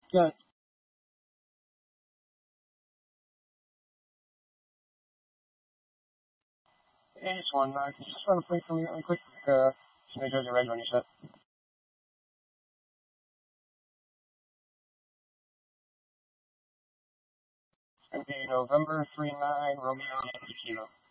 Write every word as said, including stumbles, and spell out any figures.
Good. Hey, just one. Uh, can you just run a play for me really quick? Uh, just make sure you're ready when you set. Okay, November three nine Romeo Yankee Kilo.